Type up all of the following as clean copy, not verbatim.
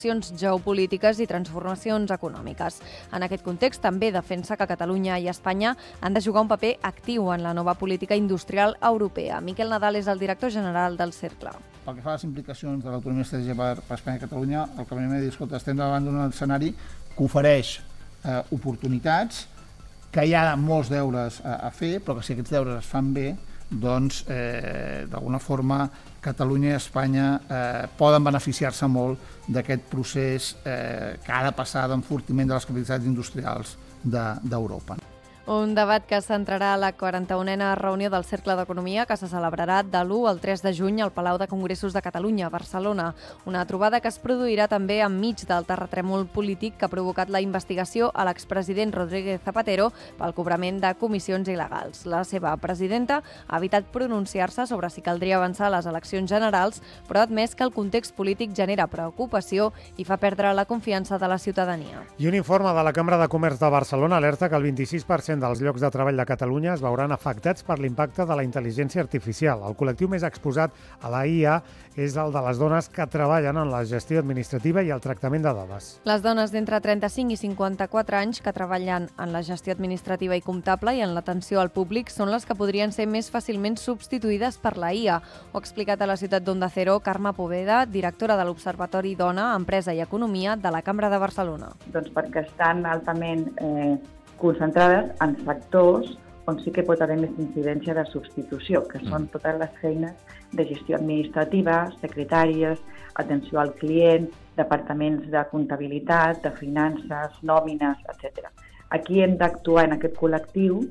geopolítiques i transformacions econòmiques. En aquest context, també defensa que Catalunya i Espanya han de jugar un paper actiu en la nova política industrial europea. Miquel Nadal és el director general del Cercle. Pel que fa a les implicacions de l'autonomia estratègica per Espanya i Catalunya, el que venim a dir, escolta, estem davant d'un escenari que ofereix oportunitats, que hi ha molts deures a fer, però que si aquests deures es fan bé, doncs, d'alguna forma, Catalunya i Espanya poden beneficiar-se molt d'aquest procés que ha de passar d'enfortiment de les capacitats industrials d'Europa. Un debat que centrarà la 41a reunió del Cercle d'Economia que se celebrarà de l'1 al 3 de juny al Palau de Congressos de Catalunya, a Barcelona. Una trobada que es produirà també enmig del terratrèmol polític que ha provocat la investigació a l'expresident Rodríguez Zapatero pel cobrament de comissions il·legals. La seva presidenta ha evitat pronunciar-se sobre si caldria avançar a les eleccions generals, però ha admès que el context polític genera preocupació i fa perdre la confiança de la ciutadania. I un informe de la Cambra de Comerç de Barcelona alerta que el 26% dels llocs de treball de Catalunya es veuran afectats per l'impacte de la intel·ligència artificial. El col·lectiu més exposat a la IA és el de les dones que treballen en la gestió administrativa i el tractament de dades. Les dones d'entre 35 i 54 anys que treballen en la gestió administrativa i comptable i en l'atenció al públic són les que podrien ser més fàcilment substituïdes per la IA. Ho ha explicat a la ciutat d'Onda Cero Carme Poveda, directora de l'Observatori Dona, Empresa i Economia de la Cambra de Barcelona. Doncs perquè estan altament concentrades en sectors on sí que pot haver més incidència de substitució, que són totes les feines de gestió administrativa, secretàries, atenció al client, departaments de comptabilitat, de finances, nòmines, etc. Aquí hem d'actuar en aquest col·lectiu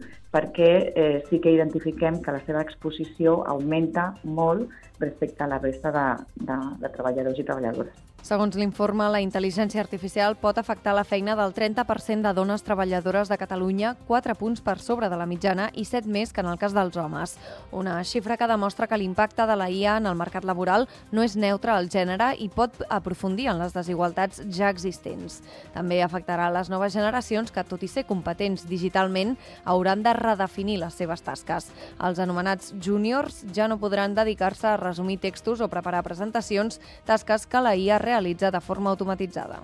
perquè sí que identifiquem que la seva exposició augmenta molt respecte a la resta de treballadors i treballadores. Segons l'informe, la intel·ligència artificial pot afectar la feina del 30% de dones treballadores de Catalunya, 4 punts per sobre de la mitjana i 7 més que en el cas dels homes. Una xifra que demostra que l'impacte de la IA en el mercat laboral no és neutre al gènere i pot aprofundir en les desigualtats ja existents. També afectarà les noves generacions que, tot i ser competents digitalment, hauran de redefinir les seves tasques. Els anomenats júniors ja no podran dedicar-se a resumir textos o preparar presentacions, tasques que la IA realitza de forma automatitzada.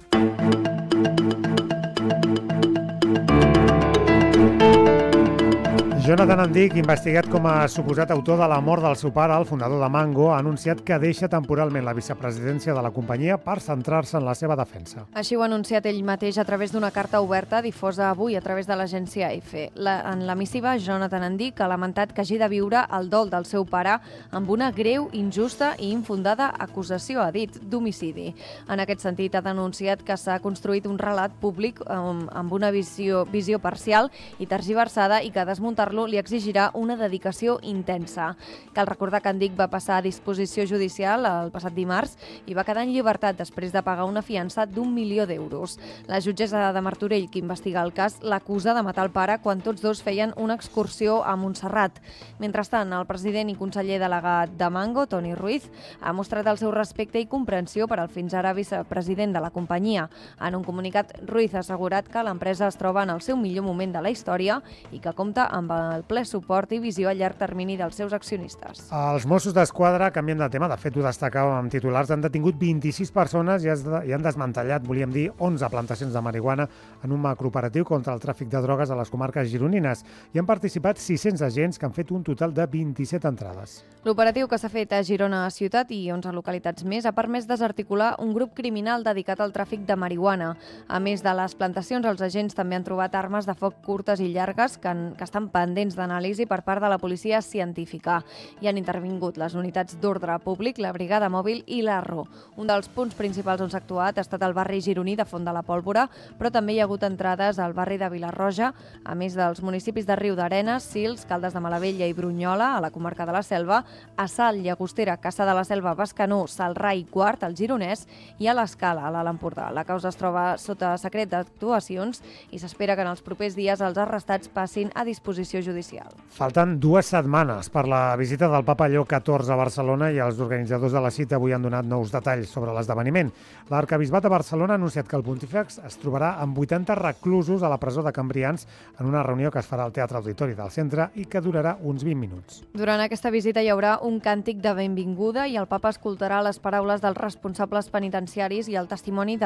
Jonathan Andic, investigat com a suposat autor de la mort del seu pare, el fundador de Mango, ha anunciat que deixa temporalment la vicepresidència de la companyia per centrar-se en la seva defensa. Així ho ha anunciat ell mateix a través d'una carta oberta difosa avui a través de l'agència EFE. En la missiva, Jonathan Andic ha lamentat que hagi de viure el dol del seu pare amb una greu, injusta i infundada acusació, ha dit, d'homicidi. En aquest sentit, ha denunciat que s'ha construït un relat públic amb una visió parcial i tergiversada i que desmuntar-lo li exigirà una dedicació intensa. Cal recordar que Andic va passar a disposició judicial el passat dimarts i va quedar en llibertat després de pagar una fiança d'1 milió d'euros. La jutgessa de Martorell, que investiga el cas, l'acusa de matar el pare quan tots dos feien una excursió a Montserrat. Mentrestant, el president i conseller delegat de Mango, Toni Ruiz, ha mostrat el seu respecte i comprensió per al fins ara vicepresident de la companyia. En un comunicat, Ruiz ha assegurat que l'empresa es troba en el seu millor moment de la història i que compta amb el ple suport i visió a llarg termini dels seus accionistes. Els Mossos d'Esquadra canvien de tema. De fet, ho destacàvem amb titulars. Han detingut 26 persones i han desmantellat, volíem dir, 11 plantacions de marihuana en un macrooperatiu contra el tràfic de drogues a les comarques gironines. Hi han participat 600 agents que han fet un total de 27 entrades. L'operatiu que s'ha fet a Girona ciutat i 11 localitats més ha permès desarticular un grup criminal dedicat al tràfic de marihuana. A més de les plantacions, els agents també han trobat armes de foc curtes i llargues que estan pendents d'anàlisi per part de la policia científica. Hi han intervingut les unitats d'ordre públic, la brigada mòbil i l'ARRO. Un dels punts principals on s'ha actuat ha estat el barri gironí de Font de la Pólvora, però també hi ha hagut entrades al barri de Vilarroja, a més dels municipis de Riudarenes, Sils, Caldes de Malavella i Brunyola, a la comarca de la Selva, a Salt, Llagostera, Caça de la Selva, Bescanó, Salrà i Quart, al Gironès, i a l'Escala, a l'Alt Empordà. La causa es troba sota secret d'actuacions i s'espera que en els propers dies els arrestats passin a disposició judicial. Falten 2 setmanes per la visita del papa Lleó XIV a Barcelona i els organitzadors de la cita avui han donat nous detalls sobre l'esdeveniment. L'arcabisbat de Barcelona ha anunciat que el pontífex es trobarà amb 80 reclusos a la presó de Cambrians en una reunió que es farà al Teatre Auditori del centre i que durarà uns 20 minuts. Durant aquesta visita hi haurà un càntic de benvinguda i el papa escoltarà les paraules dels responsables penitenciaris i el testimoni de